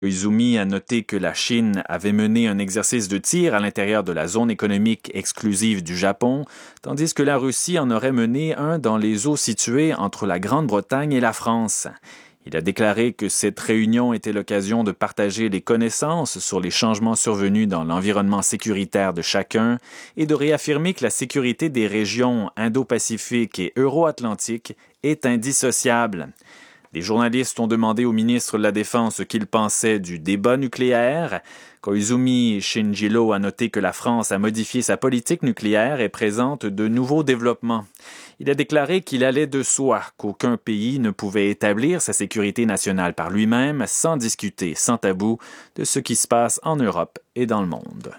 Koizumi a noté que la Chine avait mené un exercice de tir à l'intérieur de la zone économique exclusive du Japon, tandis que la Russie en aurait mené un dans les eaux situées entre la Grande-Bretagne et la France. Il a déclaré que cette réunion était l'occasion de partager les connaissances sur les changements survenus dans l'environnement sécuritaire de chacun et de réaffirmer que la sécurité des régions Indo-Pacifique et Euro-Atlantique est indissociable. Des journalistes ont demandé au ministre de la Défense ce qu'il pensait du débat nucléaire. Koizumi Shinjiro a noté que la France a modifié sa politique nucléaire et présente de nouveaux développements. Il a déclaré qu'il allait de soi qu'aucun pays ne pouvait établir sa sécurité nationale par lui-même sans discuter, sans tabou, de ce qui se passe en Europe et dans le monde.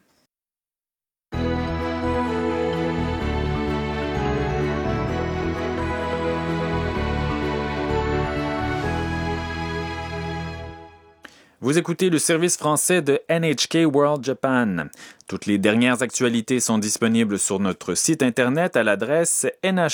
Vous écoutez le service français de NHK World Japan. Toutes les dernières actualités sont disponibles sur notre site internet à l'adresse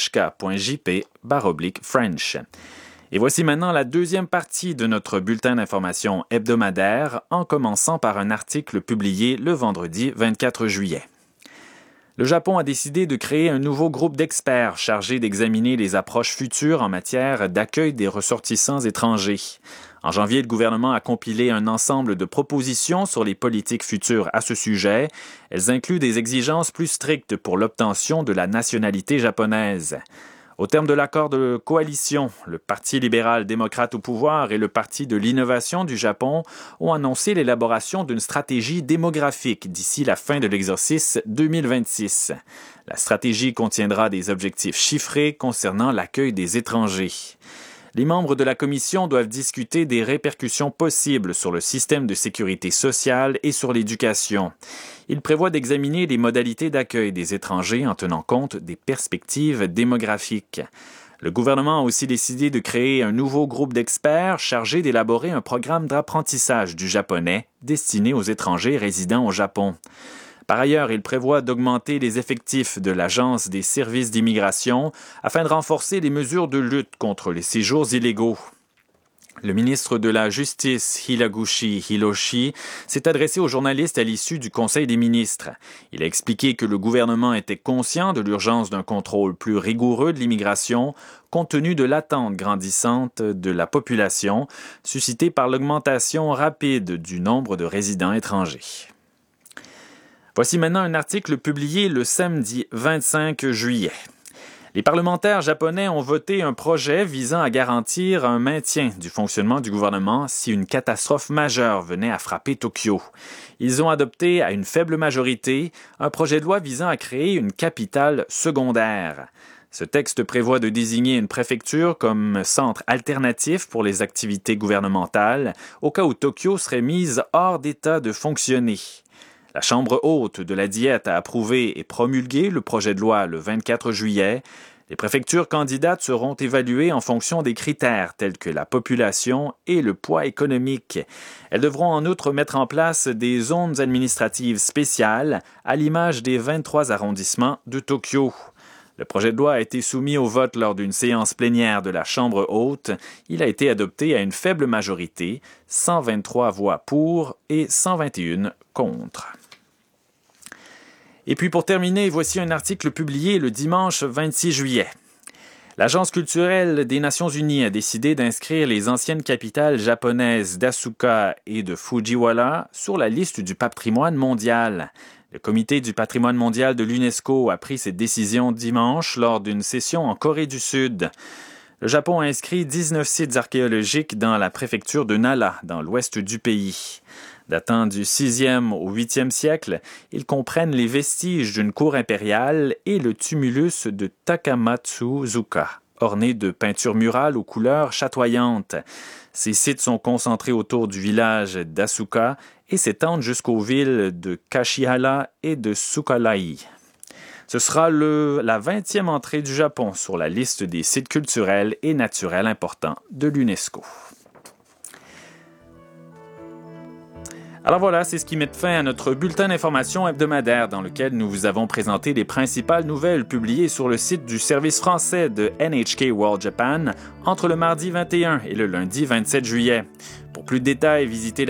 nhk.jp/French. Et voici maintenant la deuxième partie de notre bulletin d'information hebdomadaire, en commençant par un article publié le vendredi 24 juillet. Le Japon a décidé de créer un nouveau groupe d'experts chargé d'examiner les approches futures en matière d'accueil des ressortissants étrangers. En janvier, le gouvernement a compilé un ensemble de propositions sur les politiques futures à ce sujet. Elles incluent des exigences plus strictes pour l'obtention de la nationalité japonaise. Au terme de l'accord de coalition, le Parti libéral-démocrate au pouvoir et le Parti de l'innovation du Japon ont annoncé l'élaboration d'une stratégie démographique d'ici la fin de l'exercice 2026. La stratégie contiendra des objectifs chiffrés concernant l'accueil des étrangers. Les membres de la commission doivent discuter des répercussions possibles sur le système de sécurité sociale et sur l'éducation. Il prévoit d'examiner les modalités d'accueil des étrangers en tenant compte des perspectives démographiques. Le gouvernement a aussi décidé de créer un nouveau groupe d'experts chargé d'élaborer un programme d'apprentissage du japonais destiné aux étrangers résidant au Japon. Par ailleurs, il prévoit d'augmenter les effectifs de l'Agence des services d'immigration afin de renforcer les mesures de lutte contre les séjours illégaux. Le ministre de la Justice, Hilaguchi Hiroshi, s'est adressé aux journalistes à l'issue du Conseil des ministres. Il a expliqué que le gouvernement était conscient de l'urgence d'un contrôle plus rigoureux de l'immigration, compte tenu de l'attente grandissante de la population, suscitée par l'augmentation rapide du nombre de résidents étrangers. Voici maintenant un article publié le samedi 25 juillet. Les parlementaires japonais ont voté un projet visant à garantir un maintien du fonctionnement du gouvernement si une catastrophe majeure venait à frapper Tokyo. Ils ont adopté à une faible majorité un projet de loi visant à créer une capitale secondaire. Ce texte prévoit de désigner une préfecture comme centre alternatif pour les activités gouvernementales au cas où Tokyo serait mise hors d'état de fonctionner. La Chambre haute de la Diète a approuvé et promulgué le projet de loi le 24 juillet. Les préfectures candidates seront évaluées en fonction des critères tels que la population et le poids économique. Elles devront en outre mettre en place des zones administratives spéciales à l'image des 23 arrondissements de Tokyo. Le projet de loi a été soumis au vote lors d'une séance plénière de la Chambre haute. Il a été adopté à une faible majorité, 123 voix pour et 121 contre. Et puis pour terminer, voici un article publié le dimanche 26 juillet. L'Agence culturelle des Nations unies a décidé d'inscrire les anciennes capitales japonaises d'Asuka et de Fujiwara sur la liste du patrimoine mondial. Le Comité du patrimoine mondial de l'UNESCO a pris cette décision dimanche lors d'une session en Corée du Sud. Le Japon a inscrit 19 sites archéologiques dans la préfecture de Nara, dans l'ouest du pays. Datant du 6e au 8e siècle, ils comprennent les vestiges d'une cour impériale et le tumulus de Takamatsuzuka, orné de peintures murales aux couleurs chatoyantes. Ces sites sont concentrés autour du village d'Asuka et s'étendent jusqu'aux villes de Kashihara et de Sukalai. Ce sera la 20e entrée du Japon sur la liste des sites culturels et naturels importants de l'UNESCO. Alors voilà, c'est ce qui met fin à notre bulletin d'information hebdomadaire dans lequel nous vous avons présenté les principales nouvelles publiées sur le site du service français de NHK World Japan entre le mardi 21 et le lundi 27 juillet. Pour plus de détails, visitez